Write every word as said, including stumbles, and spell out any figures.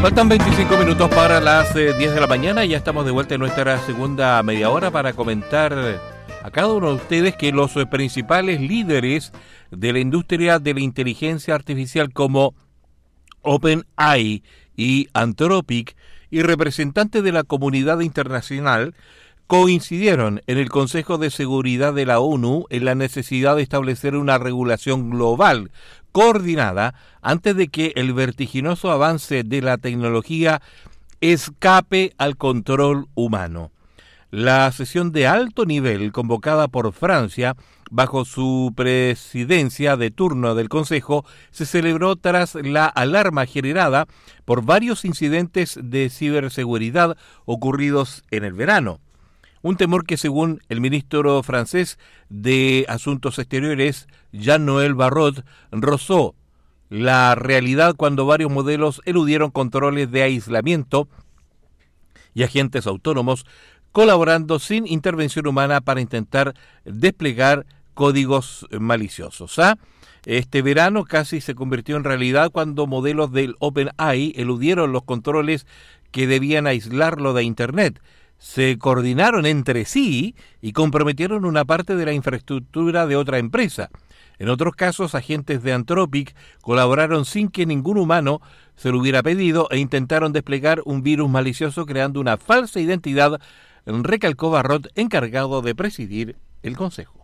Faltan veinticinco minutos para las eh, diez de la mañana y ya estamos de vuelta en nuestra segunda media hora para comentar a cada uno de ustedes que los eh, principales líderes de la industria de la inteligencia artificial como OpenAI y Anthropic y representantes de la comunidad internacional coincidieron en el Consejo de Seguridad de la ONU en la necesidad de establecer una regulación global coordinada antes de que el vertiginoso avance de la tecnología escape al control humano. La sesión de alto nivel convocada por Francia bajo su presidencia de turno del Consejo se celebró tras la alarma generada por varios incidentes de ciberseguridad ocurridos en el verano. Un temor que, según el ministro francés de Asuntos Exteriores, Jean-Noël Barrot, rozó la realidad cuando varios modelos eludieron controles de aislamiento y agentes autónomos, colaborando sin intervención humana para intentar desplegar códigos maliciosos. ¿Ah? Este verano casi se convirtió en realidad cuando modelos del OpenAI eludieron los controles que debían aislarlo de Internet. Se coordinaron entre sí y comprometieron una parte de la infraestructura de otra empresa. En otros casos, agentes de Anthropic colaboraron sin que ningún humano se lo hubiera pedido e intentaron desplegar un virus malicioso creando una falsa identidad, recalcó Barrot, encargado de presidir el Consejo.